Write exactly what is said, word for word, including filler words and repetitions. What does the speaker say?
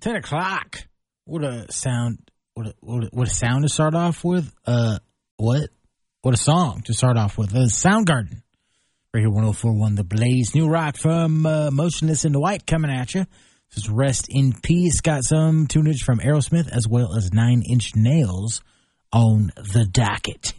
ten o'clock. What a sound. What a, what a, what a sound to start off with. Uh, what? What a song to start off with. Uh, Soundgarden. Right here, one oh four point one The Blaze. New rock from uh, Motionless in White coming at you. This is Rest in Peace. Got some tunage from Aerosmith as well as Nine Inch Nails on the docket.